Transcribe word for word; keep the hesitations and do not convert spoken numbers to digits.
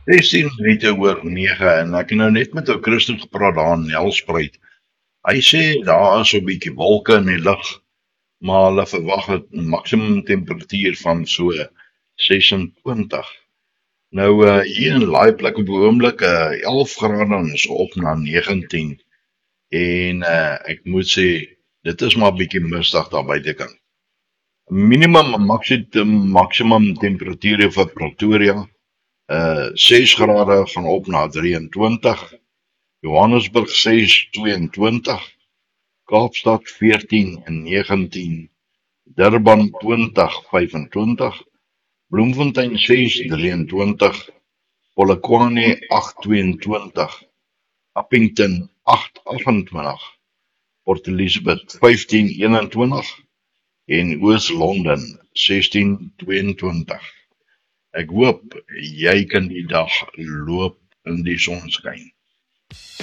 sestien minute oor nege en ek het nou net met 'n Christen gepraat daar in Nelspruit. Hy sê daar is so 'n bietjie wolke in die lug, maar hulle verwag 'n maksimum temperatuur van so sesentwintig. Nou uh, hier in Laaiplek op die oomblik uh, elf grade en is op na negentien. En uh, ek moet sê dit is maar 'n bietjie mistig daar buitekant. Minimum en maksimum maksimum temperature vir Pretoria uh ses grade gaan op na drieëntwintig. Johannesburg ses tweeëntwintig, Kaapstad veertien en negentien, Durban twintig vyfentwintig, Bloemfontein ses drieëntwintig, Polokwane agt tweeëntwintig, Appington agt agentwintig, Port Elizabeth vyftien eenentwintig en Oos-London sestien tweeëntwintig. Ek hoop jy kan die dag loop in die sonskyn.